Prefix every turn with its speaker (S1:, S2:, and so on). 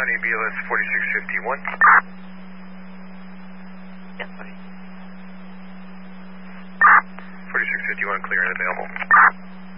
S1: County, BLS 4651.
S2: Yes, buddy.
S1: 4651, clear and available.